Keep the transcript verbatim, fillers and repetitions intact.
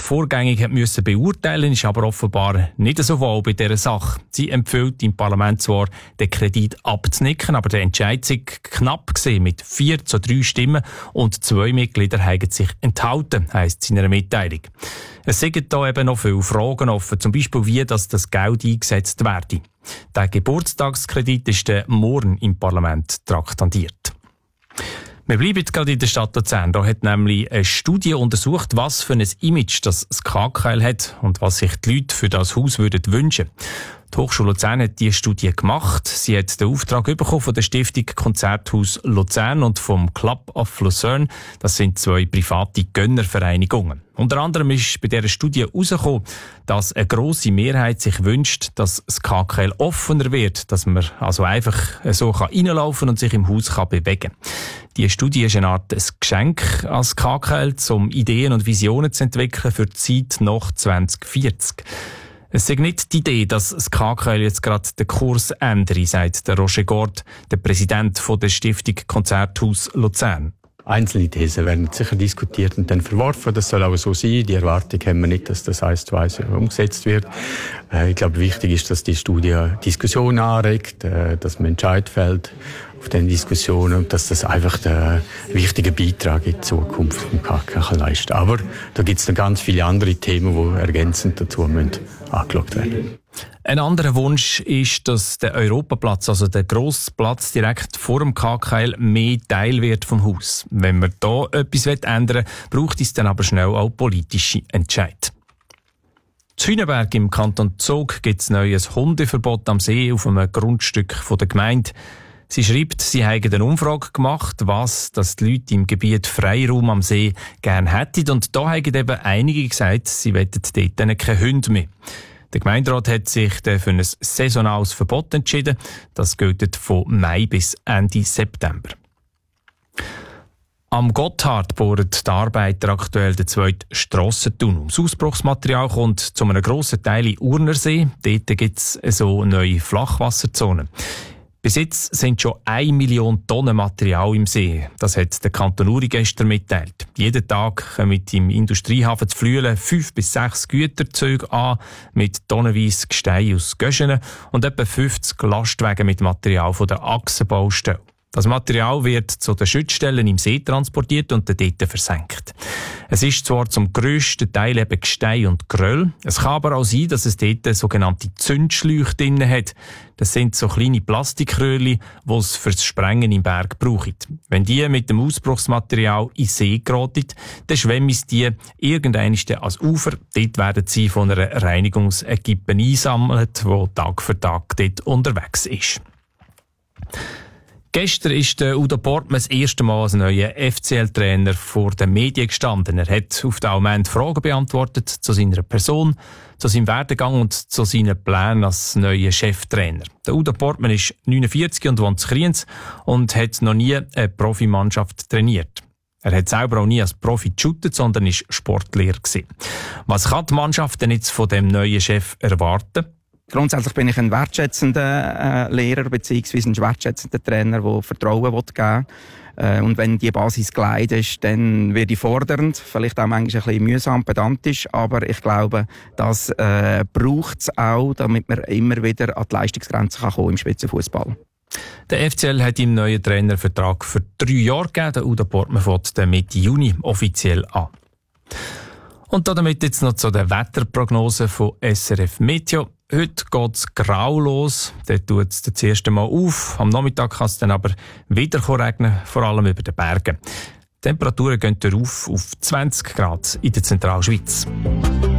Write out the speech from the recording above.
vorgängig müssen beurteilen, ist aber offenbar nicht so wohl bei dieser Sache. Sie empfiehlt im Parlament zwar, den Kredit abzunicken, aber der Entscheid sei knapp gewesen, mit vier zu drei Stimmen und zwei Mitglieder haben sich enthalten, heisst es in einer Mitteilung. Es sind da eben noch viele Fragen offen, zum Beispiel wie das, das Geld eingesetzt werde. Der Geburtstagskredit ist dann morgen im Parlament traktandiert. Wir bleiben gerade in der Stadt Luzern. Da hat nämlich eine Studie untersucht, was für ein Image das K K L hat und was sich die Leute für das Haus würden wünschen. Die Hochschule Luzern hat diese Studie gemacht. Sie hat den Auftrag bekommen von der Stiftung Konzerthaus Luzern und vom Club of Lucerne. Das sind zwei private Gönnervereinigungen. Unter anderem ist bei dieser Studie herausgekommen, dass eine grosse Mehrheit sich wünscht, dass das K K L offener wird, dass man also einfach so reinlaufen und sich im Haus kann bewegen kann. Die Studie ist eine Art ein Geschenk als K K L, um Ideen und Visionen zu entwickeln für die Zeit nach zwanzig vierzig. Es ist nicht die Idee, dass das K K L jetzt gerade den Kurs ändere, sagt der Roger Gord, der Präsident von der Stiftung Konzerthaus Luzern. Einzelne Thesen werden sicher diskutiert und dann verworfen. Das soll auch so sein. Die Erwartung haben wir nicht, dass das eins zu eins umgesetzt wird. Ich glaube, wichtig ist, dass die Studie Diskussion anregt, dass man Entscheid fällt auf den Diskussionen und dass das einfach der wichtige Beitrag in die Zukunft vom K K L leistet. Aber da gibt es noch ganz viele andere Themen, die ergänzend dazu müssen angeschaut werden. Ein anderer Wunsch ist, dass der Europaplatz, also der grosse Platz direkt vor dem K K L, mehr Teil wird vom Haus. Wenn man da etwas ändern will, braucht es dann aber schnell auch politische Entscheid. In Hüneberg im Kanton Zug gibt es neues Hundeverbot am See auf einem Grundstück der Gemeinde. Sie schreibt, sie habe eine Umfrage gemacht, was dass die Leute im Gebiet Freiraum am See gerne hätten. Und da haben eben einige gesagt, sie wollen dort keine Hunde mehr. Der Gemeinderat hat sich für ein saisonales Verbot entschieden. Das gilt von Mai bis Ende September. Am Gotthard bohren die Arbeiter aktuell den zweiten Strassentunnel. Das Ausbruchsmaterial kommt zu einem grossen Teil in Urnersee. Dort gibt es so neue Flachwasserzonen. Bis jetzt sind schon eine Million Tonnen Material im See. Das hat der Kanton Uri gestern mitteilt. Jeden Tag kommen im Industriehafen zu Flüelen fünf bis sechs Güterzüge an, mit tonnenweise Gestein aus Göschenen und etwa fünfzig Lastwagen mit Material von der Achsenbaustelle. Das Material wird zu den Schützstellen im See transportiert und dort versenkt. Es ist zwar zum grössten Teil eben Gestein und Geröll. Es kann aber auch sein, dass es dort sogenannte Zündschläuche drin hat. Das sind so kleine Plastikröhrchen, die es fürs Sprengen im Berg brauchen. Wenn die mit dem Ausbruchsmaterial in den See geraten, dann schwemmen die irgendwann ans Ufer. Dort werden sie von einer Reinigungsequipe eingesammelt, die Tag für Tag dort unterwegs ist. Gestern ist der Udo Portmann das erste Mal als neuer F C L-Trainer vor den Medien gestanden. Er hat auf den Moment Fragen beantwortet zu seiner Person, zu seinem Werdegang und zu seinen Plänen als neuer Cheftrainer. Der Udo Portmann ist neunundvierzig und wohnt in Kriens und hat noch nie eine Profimannschaft trainiert. Er hat selber auch nie als Profi geshootet, sondern ist Sportlehrer gewesen. Was kann die Mannschaft denn jetzt von dem neuen Chef erwarten? Grundsätzlich bin ich ein wertschätzender äh, Lehrer bzw. ein wertschätzender Trainer, der Vertrauen will geben will. Äh, und wenn die Basis geleitet ist, dann werde ich fordernd, vielleicht auch manchmal ein bisschen mühsam, pedantisch, aber ich glaube, das äh, braucht es auch, damit man immer wieder an die Leistungsgrenze kann kommen im Spitzenfußball. Der F C L hat ihm einen neuen Trainervertrag für drei Jahre gegeben. Der Udo Portmann fängt den Mitte Juni offiziell an. Und damit jetzt noch zu der Wetterprognose von S R F Meteo. Heute geht es grau los, dort tut es das erste Mal auf. Am Nachmittag kann es dann aber wieder regnen, vor allem über den Bergen. Die Temperaturen gehen auf auf zwanzig Grad in der Zentralschweiz.